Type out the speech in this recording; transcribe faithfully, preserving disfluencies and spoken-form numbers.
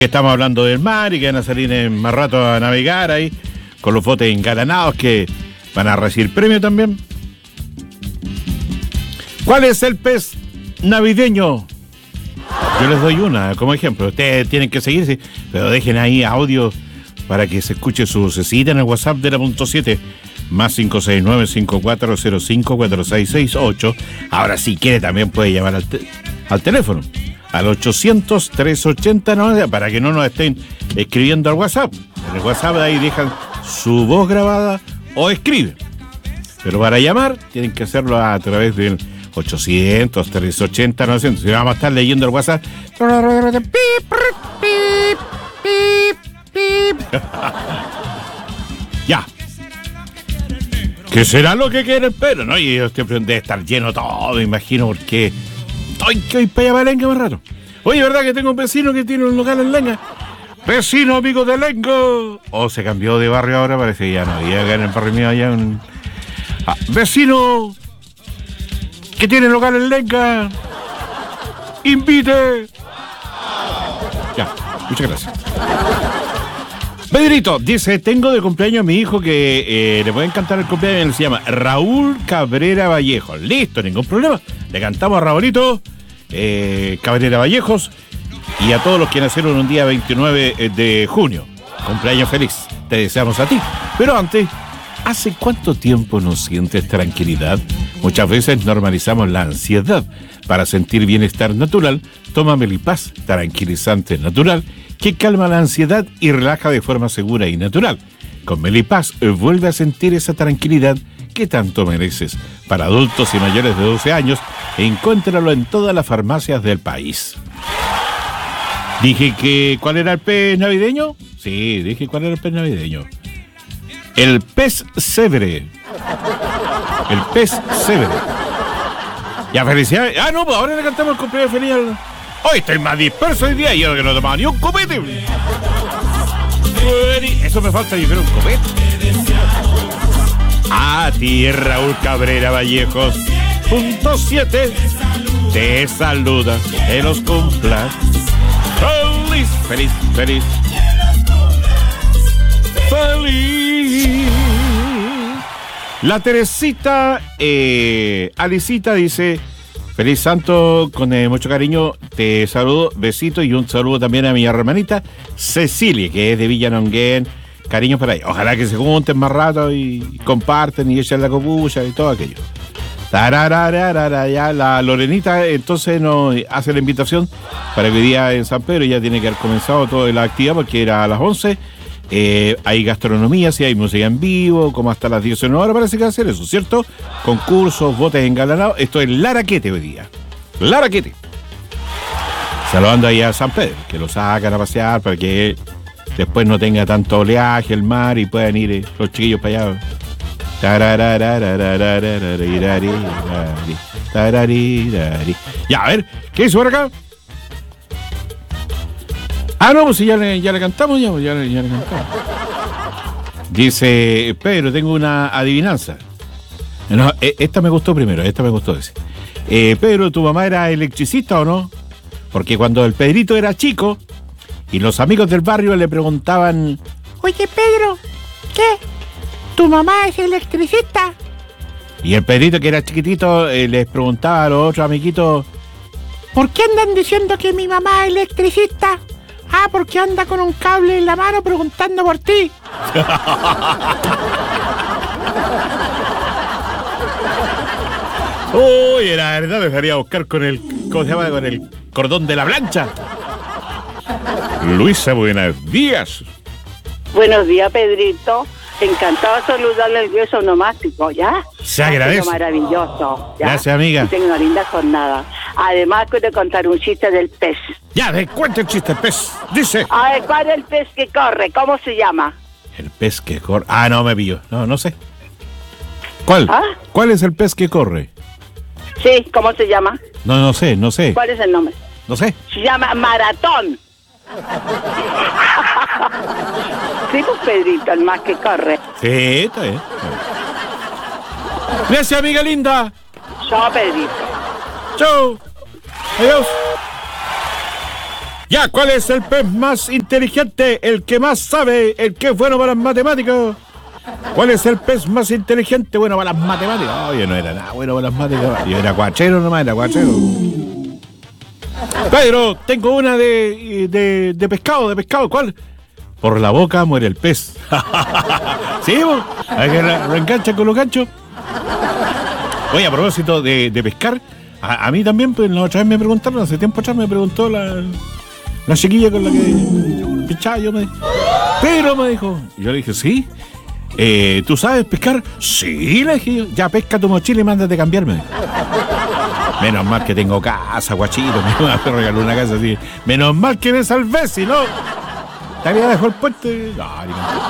Estamos hablando del mar y que van a salir en más rato a navegar ahí con los botes engalanados que van a recibir premio también. ¿Cuál es el pez navideño? Yo les doy una como ejemplo. Ustedes tienen que seguirse, pero dejen ahí audio para que se escuche su vocecita en el WhatsApp de la punto siete, más cinco seis nueve, cinco cuatro cero cinco, cuatro seis seis ocho. Ahora, si quiere, también puede llamar al, te- al teléfono, al ochocientos, trescientos ochenta, no, para que no nos estén escribiendo al WhatsApp. En el WhatsApp de ahí dejan su voz grabada o escriben. Pero para llamar, tienen que hacerlo a través del ochocientos, trescientos ochenta, novecientos. Si vamos a estar leyendo el WhatsApp. Ya. ¿Qué será lo que quiere el perro? ¿No? Y este debe estar lleno todo, me imagino, porque ¡ay, que hoy para allá va Lenga más rato! Oye, ¿verdad que tengo un vecino que tiene un local en Lenga? ¡Vecino amigo de Lenga! O se cambió de barrio ahora, parece que ya no había acá en el barrio mío allá en... Ah, ¡vecino! ¿Que tiene local en Lenga? ¡Invite! Ya, muchas gracias. Pedrito dice, tengo de cumpleaños a mi hijo que eh, le puede encantar el cumpleaños, él se llama Raúl Cabrera Vallejos. Listo, ningún problema. Le cantamos a Raúlito eh, Cabrera Vallejos y a todos los que nacieron un día veintinueve de junio. Cumpleaños feliz, te deseamos a ti. Pero antes, ¿hace cuánto tiempo no sientes tranquilidad? Muchas veces normalizamos la ansiedad. Para sentir bienestar natural, toma Melipaz, tranquilizante natural, que calma la ansiedad y relaja de forma segura y natural. Con Melipaz vuelve a sentir esa tranquilidad que tanto mereces. Para adultos y mayores de doce años, encuéntralo en todas las farmacias del país. Dije que ¿cuál era el pez navideño? Sí, dije cuál era el pez navideño. El pez cébre. El pez cébre. Ya, felicidades. Ah, no, pues ahora le cantamos el cumpleaños feliz al... Hoy estoy más disperso hoy día y yo que no he tomado ni un copete. Eso me falta, yo creo, un copete. A ti, Raúl Cabrera Vallejos. Punto siete. Te saluda, te los cumpla. Feliz, feliz, feliz. Feliz. La Teresita, eh, Alicita dice... Feliz Santo, con eh, mucho cariño, te saludo, besito y un saludo también a mi hermanita Cecilia, que es de Villanonguén. Cariños para ella. Ojalá que se junten más rato y comparten y echen la copucha y todo aquello. Tarararara, ya la Lorenita entonces nos hace la invitación para que hoy día en San Pedro ya tiene que haber comenzado toda la actividad porque era a las once. Eh, hay gastronomía, sí, hay música en vivo, como hasta las diez horas parece que va a hacer eso, ¿cierto? Concursos, botes engalanados. Esto es Laraquete hoy día. Laraquete. Saludando ahí a San Pedro, que lo sacan a pasear para que después no tenga tanto oleaje el mar y puedan ir eh, los chiquillos para allá. Ya, a ver, ¿qué hizo por acá? Ah, no, pues si ya le, ya le cantamos, ya, ya, le, ya le cantamos. Dice, Pedro, tengo una adivinanza. No, esta me gustó primero, esta me gustó. Dice. Eh, Pedro, ¿tu mamá era electricista o no? Porque cuando el Pedrito era chico y los amigos del barrio le preguntaban, oye, Pedro, ¿qué? ¿Tu mamá es electricista? Y el Pedrito, que era chiquitito, eh, les preguntaba a los otros amiguitos, ¿por qué andan diciendo que mi mamá es electricista? Ah, porque anda con un cable en la mano preguntando por ti. Uy, la verdad me dejaría buscar con el, ¿cómo se llama? Con el cordón de la plancha. Luisa, buenos días. Buenos días, Pedrito. Encantado de saludarle al Dios onomástico, ¿ya? Se agradece. Maravilloso, ¿ya? Gracias, amiga. Y tengo una linda jornada. Además, quiero contar un chiste del pez. Ya, de cuenta el chiste, el pez. Dice. A ver, ¿cuál es el pez que corre? ¿Cómo se llama? El pez que corre. Ah, no, me pillo. No, no sé. ¿Cuál? ¿Ah? ¿Cuál es el pez que corre? Sí, ¿cómo se llama? No, no sé, no sé. ¿Cuál es el nombre? No sé. Se llama maratón. Sí, pues Pedrito, el más que corre. Sí, está bien. Gracias, amiga linda. Chao, Pedrito. Chao. Adiós. Ya, ¿cuál es el pez más inteligente? El que más sabe, el que es bueno para las matemáticas. ¿Cuál es el pez más inteligente? Bueno para las matemáticas. Oye, no era nada bueno para las matemáticas. Yo era guachero nomás, era guachero. Pedro, tengo una de, de, de pescado, de pescado. ¿Cuál? Por la boca muere el pez. ¿Sí, vos? ¿Hay que reenganchar con los ganchos? Oye, a propósito de, de pescar, a, a mí también, pues la otra vez me preguntaron, hace tiempo atrás me preguntó la, la chiquilla con la que pichaba, yo me Pedro me dijo, y yo le dije, ¿sí? Eh, ¿Tú sabes pescar? Sí, le dije yo. Ya pesca tu mochila y mándate a cambiarme. Menos mal que tengo casa, guachito. Me regaló una casa así. Menos mal que me salvé, si no, te había dejado el puente. No,